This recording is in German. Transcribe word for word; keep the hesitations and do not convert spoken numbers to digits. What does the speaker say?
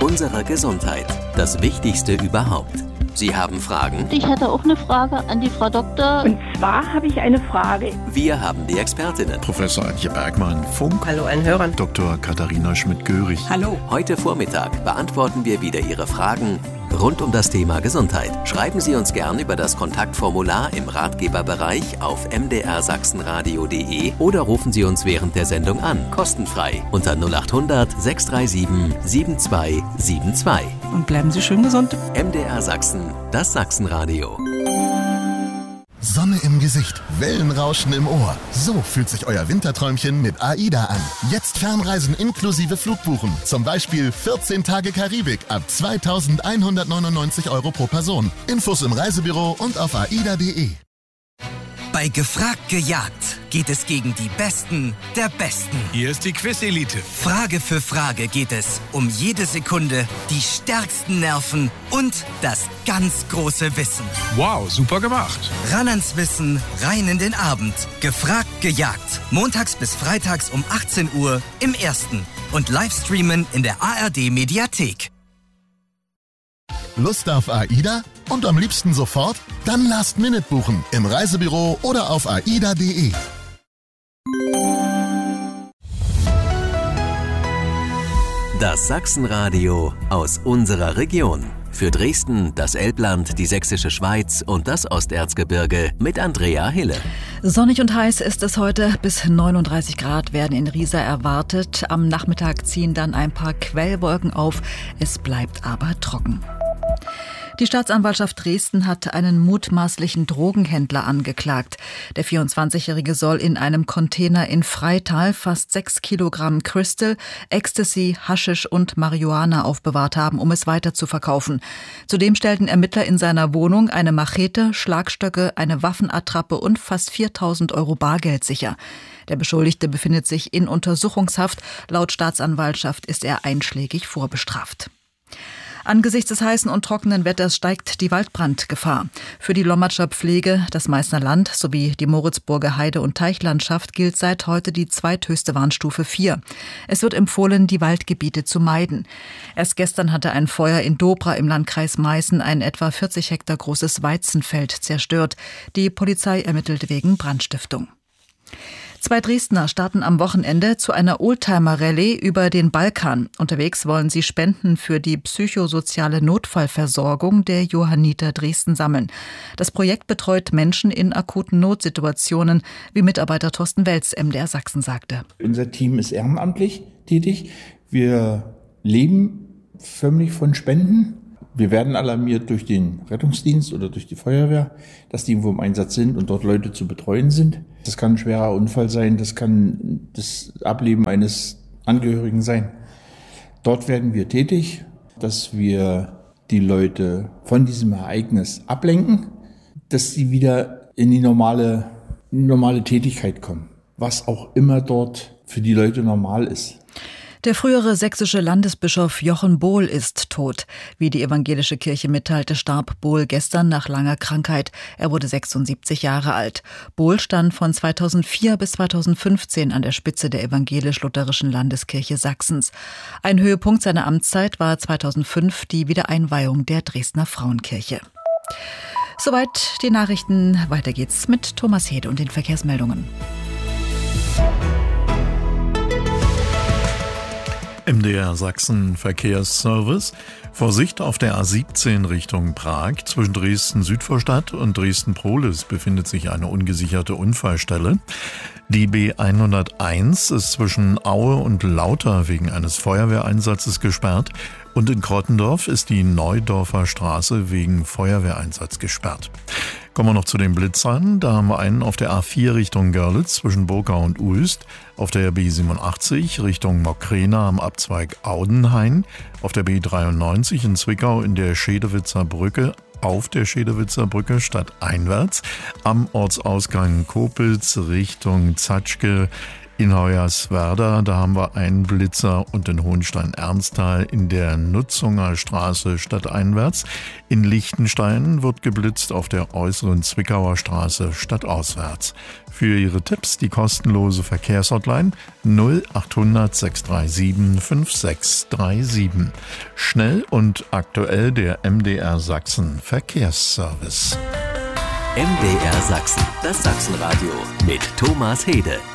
unserer Gesundheit. Das Wichtigste überhaupt. Sie haben Fragen? Ich hätte auch eine Frage an die Frau Doktor. Und zwar habe ich eine Frage. Wir haben die Expertinnen. Professor Antje Bergmann, Funk. Hallo an Hörern. Doktor Katharina Schmidt-Görig. Hallo. Heute Vormittag beantworten wir wieder Ihre Fragen rund um das Thema Gesundheit. Schreiben Sie uns gern über das Kontaktformular im Ratgeberbereich auf m d r sachsenradio punkt d e oder rufen Sie uns während der Sendung an, kostenfrei unter null acht hundert sechs drei sieben sieben zwei sieben zwei. Und bleiben Sie schön gesund. M D R Sachsen, das Sachsenradio. Sonne im Gesicht, Wellenrauschen im Ohr. So fühlt sich euer Winterträumchen mit AIDA an. Jetzt Fernreisen inklusive Flugbuchen. Zum Beispiel vierzehn Tage Karibik ab zweitausendeinhundertneunundneunzig Euro pro Person. Infos im Reisebüro und auf aida punkt d e. Bei Gefragt gejagt geht es gegen die Besten der Besten. Hier ist die Quiz-Elite. Frage für Frage geht es um jede Sekunde, die stärksten Nerven und das ganz große Wissen. Wow, super gemacht. Ran ans Wissen, rein in den Abend. Gefragt gejagt. Montags bis freitags um achtzehn Uhr im Ersten. Und Livestreamen in der A R D-Mediathek. Lust auf AIDA? Und am liebsten sofort? Dann Last Minute buchen. Im Reisebüro oder auf aida punkt d e. Das Sachsenradio aus unserer Region. Für Dresden, das Elbland, die Sächsische Schweiz und das Osterzgebirge mit Andrea Hille. Sonnig und heiß ist es heute. Bis neununddreißig Grad werden in Riesa erwartet. Am Nachmittag ziehen dann ein paar Quellwolken auf. Es bleibt aber trocken. Die Staatsanwaltschaft Dresden hat einen mutmaßlichen Drogenhändler angeklagt. Der vierundzwanzigjährige soll in einem Container in Freital fast sechs Kilogramm Crystal, Ecstasy, Haschisch und Marihuana aufbewahrt haben, um es weiter zu verkaufen. Zudem stellten Ermittler in seiner Wohnung eine Machete, Schlagstöcke, eine Waffenattrappe und fast viertausend Euro Bargeld sicher. Der Beschuldigte befindet sich in Untersuchungshaft. Laut Staatsanwaltschaft ist er einschlägig vorbestraft. Angesichts des heißen und trockenen Wetters steigt die Waldbrandgefahr. Für die Lommatscher Pflege, das Meißner Land sowie die Moritzburger Heide- und Teichlandschaft gilt seit heute die zweithöchste Warnstufe vier. Es wird empfohlen, die Waldgebiete zu meiden. Erst gestern hatte ein Feuer in Dobra im Landkreis Meißen ein etwa vierzig Hektar großes Weizenfeld zerstört. Die Polizei ermittelt wegen Brandstiftung. Zwei Dresdner starten am Wochenende zu einer Oldtimer-Rallye über den Balkan. Unterwegs wollen sie Spenden für die psychosoziale Notfallversorgung der Johanniter Dresden sammeln. Das Projekt betreut Menschen in akuten Notsituationen, wie Mitarbeiter Thorsten Welz, M D R Sachsen, sagte. Unser Team ist ehrenamtlich tätig. Wir leben förmlich von Spenden. Wir werden alarmiert durch den Rettungsdienst oder durch die Feuerwehr, dass die irgendwo im Einsatz sind und dort Leute zu betreuen sind. Das kann ein schwerer Unfall sein, das kann das Ableben eines Angehörigen sein. Dort werden wir tätig, dass wir die Leute von diesem Ereignis ablenken, dass sie wieder in die normale, in die normale Tätigkeit kommen, was auch immer dort für die Leute normal ist. Der frühere sächsische Landesbischof Jochen Bohl ist tot. Wie die evangelische Kirche mitteilte, starb Bohl gestern nach langer Krankheit. Er wurde sechsundsiebzig Jahre alt. Bohl stand von zweitausendvier bis zweitausendfünfzehn an der Spitze der evangelisch-lutherischen Landeskirche Sachsens. Ein Höhepunkt seiner Amtszeit war zweitausendfünf die Wiedereinweihung der Dresdner Frauenkirche. Soweit die Nachrichten. Weiter geht's mit Thomas Hede und den Verkehrsmeldungen. M D R Sachsen Verkehrsservice. Vorsicht auf der A siebzehn Richtung Prag. Zwischen Dresden-Südvorstadt und Dresden-Prohlis befindet sich eine ungesicherte Unfallstelle. Die B hunderteins ist zwischen Aue und Lauter wegen eines Feuerwehreinsatzes gesperrt. Und in Krottendorf ist die Neudorfer Straße wegen Feuerwehreinsatz gesperrt. Kommen wir noch zu den Blitzern. Da haben wir einen auf der A vier Richtung Görlitz zwischen Burgau und Uelst, auf der B siebenundachtzig Richtung Mokrena am Abzweig Audenhain, auf der B dreiundneunzig in Zwickau in der Schedewitzer Brücke, auf der Schedewitzer Brücke stadteinwärts, am Ortsausgang Kopitz Richtung Zatschke In Hoyerswerda, da haben wir einen Blitzer und in Hohenstein-Ernsthal in der Nutzunger Straße stadteinwärts. In Liechtenstein wird geblitzt auf der äußeren Zwickauer Straße stadtauswärts. Für Ihre Tipps die kostenlose Verkehrshotline null achthundert sechs drei sieben fünf sechs drei sieben. Schnell und aktuell der M D R Sachsen Verkehrsservice. M D R Sachsen, das Sachsenradio mit Thomas Hede.